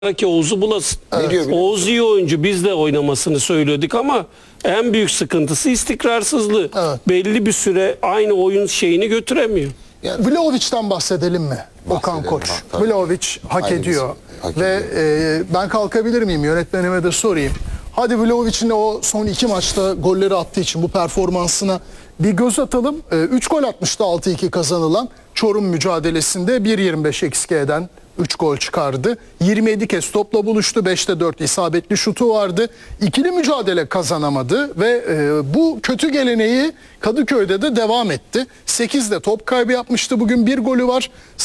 ki Oğuz'u bulasın. Evet. Oğuz iyi oyuncu, biz de oynamasını söylüyorduk ama en büyük sıkıntısı istikrarsızlığı. Evet. Belli bir süre aynı oyun şeyini götüremiyor. Yani, Vlahovic'den bahsedelim mi? Okan Koç. Vlahovic hak Aynı ediyor. hak Ve ben kalkabilir miyim? Yönetmenime de sorayım. Hadi Vlahovic'in o son 2 maçta golleri attığı için bu performansına bir göz atalım. 3 gol atmıştı 6-2 kazanılan Çorum mücadelesinde 1.25 XG'den 3 gol çıkardı. 27 kez topla buluştu. 5'te 4 isabetli şutu vardı. İkili mücadele kazanamadı ve bu kötü geleneği Kadıköy'de de devam etti. 8'de top kaybı yapmıştı. Bugün bir golü var.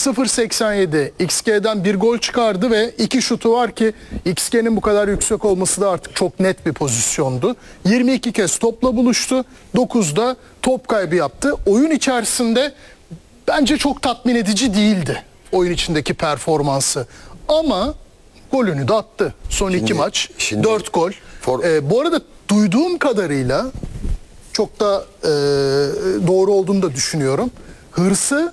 0.87 XG'den bir gol çıkardı ve 2 şutu var ki XG'nin bu kadar yüksek olması da artık çok net bir pozisyondu. 22 kez topla buluştu. 9'da top kaybı yaptı. Oyun içerisinde bence çok tatmin edici değildi oyun içindeki performansı. Ama golünü de attı. Son 2 maç 4 gol. Bu arada duyduğum kadarıyla çok da doğru olduğunu da düşünüyorum. Hırsı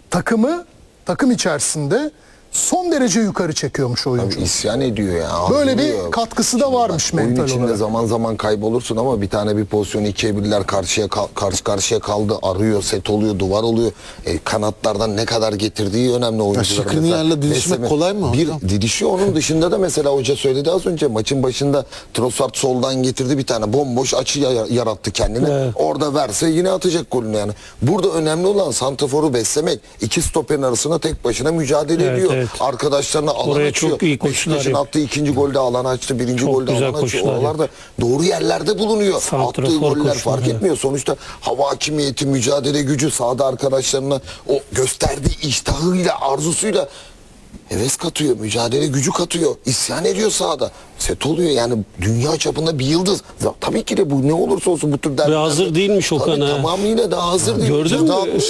takım içerisinde son derece yukarı çekiyormuş oyuncu. İsyan ediyor ya. Böyle bir katkısı da varmış mental olarak. Oyun içinde zaman zaman kaybolursun ama bir tane bir pozisyon 2'ye 1'ler karşı karşıya kaldı. Arıyor, set oluyor, duvar oluyor. Kanatlardan ne kadar getirdiği önemli oyuncular. Skriniar'la didişmek kolay mı? Bir didişiyor, onun dışında da mesela hoca söyledi az önce maçın başında Trossard soldan getirdi, bir tane bomboş açı yarattı kendine. Evet. Orada verse yine atacak golünü yani. Burada önemli olan santraforu beslemek. İki stoperin arasına tek başına mücadele ediyor. Evet. Arkadaşlarına alan oraya açıyor. Çok iyi koşular Beşiktaş'ın attığı ikinci golde alan açtı. Birinci çok golde alan açıyor. Oralarda doğru yerlerde bulunuyor. Santrafor attığı goller koşular, fark etmiyor. Sonuçta hava hakimiyeti, mücadele gücü, sahada arkadaşlarına o gösterdiği iştahıyla, arzusuyla heves katıyor, mücadele gücü katıyor, isyan ediyor sahada. Set oluyor yani, dünya çapında bir yıldız. Tabii ki de bu ne olursa olsun bu tür derbilerde. Hazır değilmiş Okan ha. Tamamıyla daha hazır değil. Gördün mü?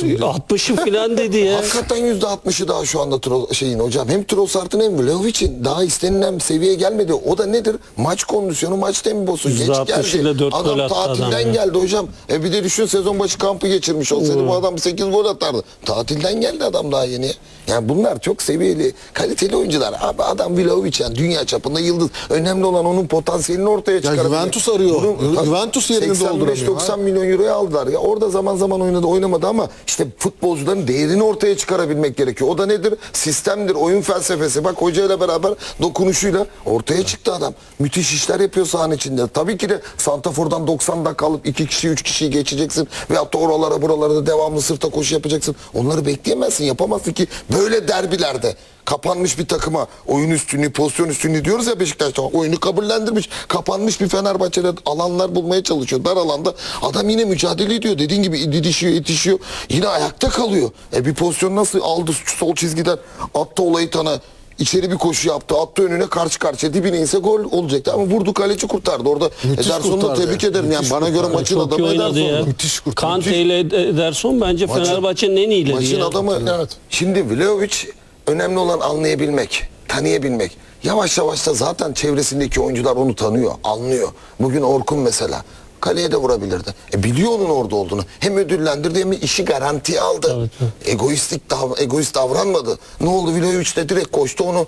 60'ı falan dedi ya. Hakikaten %60'ı daha şu anda hocam. Hem Trossard'ın hem Vlahovic'in daha istenilen seviyeye gelmedi. O da nedir? Maç kondisyonu, maç temposu. Geç geldi. Adam tatilden geldi hocam. Bir de düşün, sezon başı kampı geçirmiş olsaydı bu adam 8 gol atardı. Tatilden geldi adam daha yeni. Yani bunlar çok seviyeli, kaliteli oyuncular. Abi adam Vlahovic yani dünya çapında yıldız. Önemli olan onun potansiyelini ortaya çıkarmak. Juventus arıyor. Juventus yerini dolduramıyor. 85-90 milyon euroya aldılar. Ya orada zaman zaman oynadı, oynamadı ama işte futbolcuların değerini ortaya çıkarabilmek gerekiyor. O da nedir? Sistemdir, oyun felsefesi. Bak hocayla beraber dokunuşuyla ortaya çıktı adam. Müthiş işler yapıyor sahanın içinde. Tabii ki de santrafordan 90 dakika alıp 2 kişi 3 kişiyi geçeceksin veyahut da oralara buralara da devamlı sırta koşu yapacaksın. Onları bekleyemezsin, yapamazsın ki böyle derbilerde. Kapanmış bir takıma oyun üstünlüğü, pozisyon üstünlüğü diyoruz ya Beşiktaş'ta. Oyunu kabullendirmiş. Kapanmış bir Fenerbahçe'de alanlar bulmaya çalışıyor. Dar alanda adam yine mücadele ediyor. Dediğin gibi didişiyor, yetişiyor. Yine ayakta kalıyor. Bir pozisyon nasıl aldı sol çizgiden, attı Olaytan'a. İçeri bir koşu yaptı. Attı önüne, karşı karşıya dibine inse gol olacaktı. Ama vurdu, kaleci kurtardı. Orada Ederson'u da tebrik ederim. Yani bana göre maçın adamı Ederson. Müthiş kurtardı. Kante ile Ederson bence Fenerbahçe'nin en iyileri. Maçın adamı. Evet. Şimdi Vlahovic, önemli olan anlayabilmek, tanıyabilmek. Yavaş yavaş da zaten çevresindeki oyuncular onu tanıyor, anlıyor. Bugün Orkun mesela kaleye de vurabilirdi. Biliyor onun orada olduğunu. Hem ödüllendirdi hem işi garantiye aldı. Evet. Egoist davranmadı. Ne oldu? Vlahovic de direkt koştu, onu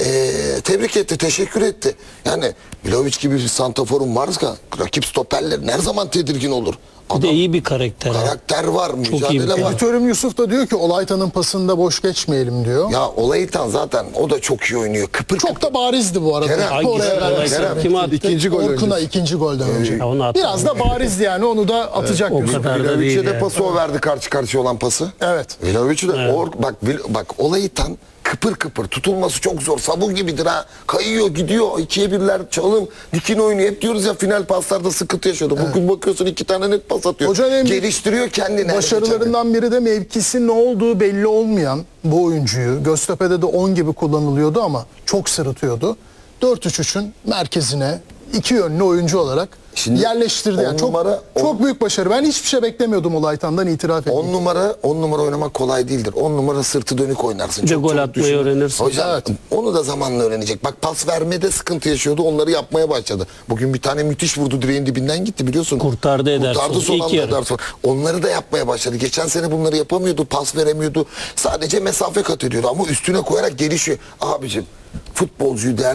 tebrik etti, teşekkür etti. Yani Vlahovic gibi bir santraforun varsa rakip stoperlerin her zaman tedirgin olur. Bir de iyi bir karakter. Karakter var, mücadele var. Editörüm Yusuf da diyor ki Olaytan'ın pasında boş geçmeyelim diyor. Ya Olaytan zaten o da çok iyi oynuyor. Kıpır Çok da barizdi bu arada. Kerem. Kim attı? İkinci gol Orkun'a ikinci golden önce. Biraz da barizdi yani, onu da atacak. O Yusuf. kadar da değil Vlahovic'e de yani. pası o verdi, karşı karşıya olan pası. Evet. Vlahovic'e de bak Olaytan kıpır kıpır, tutulması çok zor. Sabun gibidir ha. Kayıyor, gidiyor. 2'ye 1'ler, çalım, dikin oynuyor. Hep diyoruz ya, final paslarda sıkıntı yaşıyordu. Bugün bakıyorsun 2 tane net pas atıyor. Hocanın geliştiriyor kendini. Başarılarından biri de mevkisi ne olduğu belli olmayan bu oyuncuyu. Göztepe'de de 10 gibi kullanılıyordu ama çok sırıtıyordu. 4-3-3'ün merkezine iki yönlü oyuncu olarak Şimdi yerleştirdi. Yani çok büyük başarı. Ben hiçbir şey beklemiyordum Olaytan'dan, itiraf edeyim. 10 numara oynamak kolay değildir. 10 numara sırtı dönük oynarsın. Bir de gol atmayı öğrenirsin. Hocam Evet. onu da zamanla öğrenecek. Bak pas vermede sıkıntı yaşıyordu. Onları yapmaya başladı. Bugün bir tane müthiş vurdu, direğin dibinden gitti biliyorsun. Kurtardı Ederson. Kurtardı son İlk anda yarı. Ederson. Onları da yapmaya başladı. Geçen sene bunları yapamıyordu. Pas veremiyordu. Sadece mesafe kat ediyordu ama üstüne koyarak gelişiyor. Abicim futbolcuyu